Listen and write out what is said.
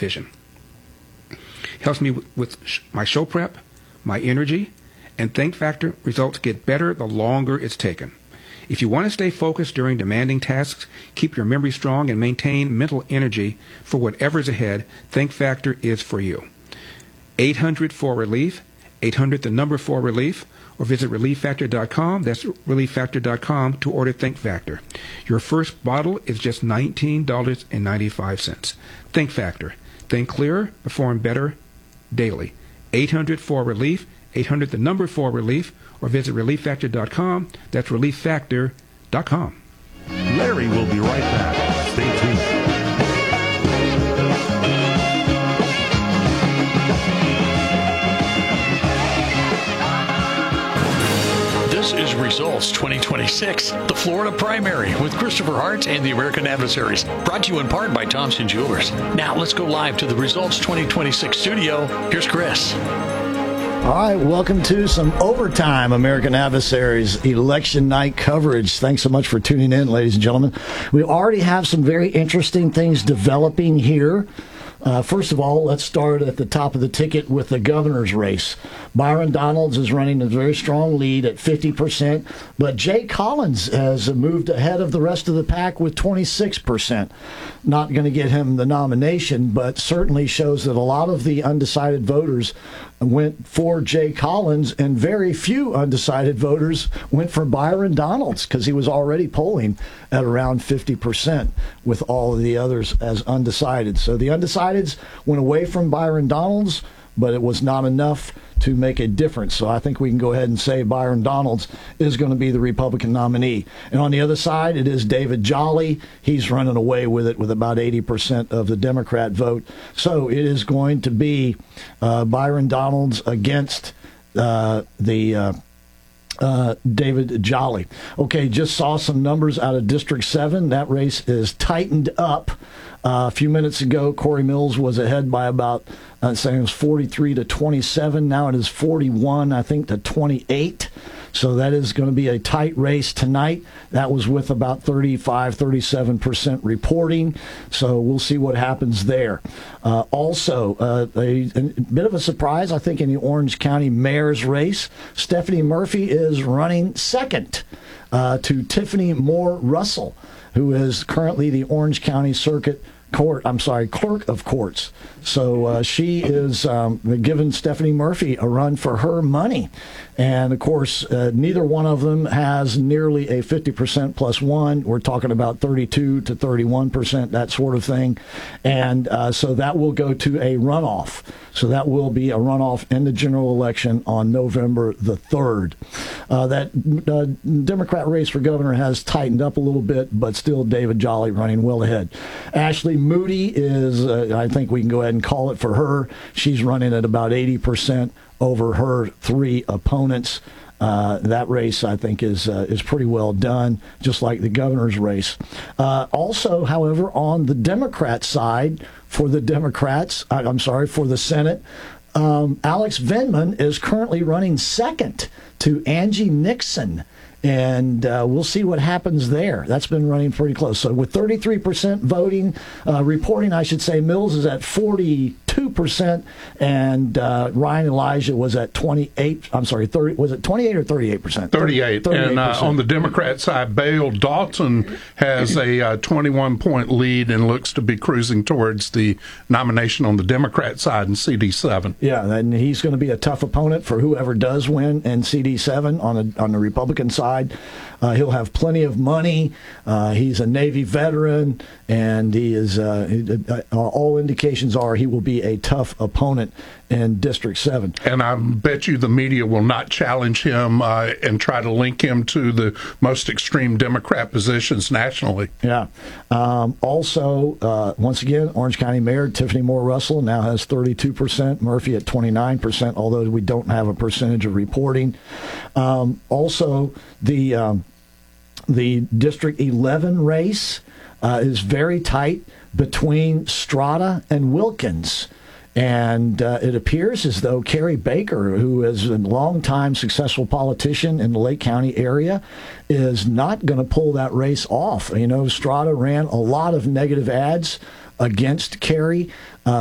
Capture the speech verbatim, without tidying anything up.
vision. Helps me with, with sh- my show prep, my energy, and Think Factor results get better the longer it's taken. If you want to stay focused during demanding tasks, keep your memory strong, and maintain mental energy for whatever's ahead, Think Factor is for you. eight hundred four relief, eight hundred the number four relief, or visit relief factor dot com. That's relief factor dot com to order Think Factor. Your first bottle is just nineteen dollars and ninety-five cents. Think Factor. Think clearer, perform better daily. eight hundred four relief, eight hundred the number four relief, or visit relief factor dot com. That's relief factor dot com. Larry will be right back. Stay tuned. This is Results twenty twenty-six, the Florida primary with Christopher Hart and the American Adversaries. Brought to you in part by Thompson Jewelers. Now let's go live to the Results twenty twenty-six studio. Here's Chris. All right, welcome to some overtime American Adversaries election night coverage. Thanks so much for tuning in, ladies and gentlemen. We already have some very interesting things developing here. Uh, first of all, let's start at the top of the ticket with the governor's race. Byron Donalds is running a very strong lead at fifty percent, but Jay Collins has moved ahead of the rest of the pack with twenty-six percent. Not going to get him the nomination, but certainly shows that a lot of the undecided voters went for Jay Collins, and very few undecided voters went for Byron Donalds because he was already polling at around fifty percent with all of the others as undecided. So the undecideds went away from Byron Donalds, but it was not enough to make a difference. So I think we can go ahead and say Byron Donalds is going to be the Republican nominee. And on the other side, it is David Jolly. He's running away with it with about eighty percent of the Democrat vote. So it is going to be uh, Byron Donalds against uh, the uh, uh, David Jolly. Okay, just saw some numbers out of District seven. That race is tightened up. Uh, a few minutes ago, Corey Mills was ahead by about, uh, saying it was forty-three to twenty-seven. Now it is forty-one, I think, to twenty-eight. So that is going to be a tight race tonight. That was with about thirty-five, thirty-seven percent reporting. So we'll see what happens there. Uh, also, uh, a, a bit of a surprise, I think, in the Orange County mayor's race. Stephanie Murphy is running second uh, to Tiffany Moore Russell, who is currently the Orange County Circuit Court, I'm sorry, Clerk of Courts. So uh, she is um, giving Stephanie Murphy a run for her money. And, of course, uh, neither one of them has nearly a fifty percent plus one. We're talking about thirty-two to thirty-one percent, that sort of thing. And uh, so that will go to a runoff. So that will be a runoff in the general election on November the third. Uh, that uh, Democrat race for governor has tightened up a little bit, but still David Jolly running well ahead. Ashley Moody is, uh, I think we can go ahead and call it for her. She's running at about eighty percent over her three opponents. Uh, that race, I think, is uh, is pretty well done, just like the governor's race. Uh, also, however, on the Democrat side, for the Democrats, I, I'm sorry, for the Senate, um, Alex Vindman is currently running second to Angie Nixon. And uh, we'll see what happens there. That's been running pretty close. So with thirty-three percent voting, uh, reporting, I should say, Mills is at forty-two percent, and uh, Ryan Elijah was at twenty-eight. I'm sorry, thirty. Was it twenty-eight or thirty-eight percent? thirty-eight. And uh, on the Democrat side, Bale Dalton has a uh, twenty-one point lead and looks to be cruising towards the nomination on the Democrat side in C D seven. Yeah, and he's going to be a tough opponent for whoever does win in C D seven on the on the Republican side. Uh, he'll have plenty of money. Uh, he's a Navy veteran, and he is. Uh, he, uh, all indications are he will be a tough opponent in District seven. And I bet you the media will not challenge him uh, and try to link him to the most extreme Democrat positions nationally. Yeah. Um, also, uh, once again, Orange County Mayor Tiffany Moore Russell now has thirty-two percent, Murphy at twenty-nine percent, although we don't have a percentage of reporting. Um, also, the um, the District eleven race uh, is very tight between Strata and Wilkins. And uh, it appears as though Carrie Baker, who is a longtime successful politician in the Lake County area, is not going to pull that race off. You know, Strata ran a lot of negative ads against Carrie. Uh,